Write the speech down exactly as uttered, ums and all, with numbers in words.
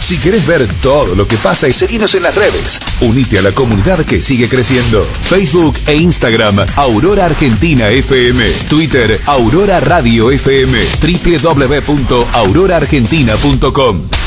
Si querés ver todo lo que pasa y seguinos en las redes, unite a la comunidad que sigue creciendo. Facebook e Instagram, Aurora Argentina F M. Twitter, Aurora Radio F M. doble u doble u doble u punto aurora argentina punto com.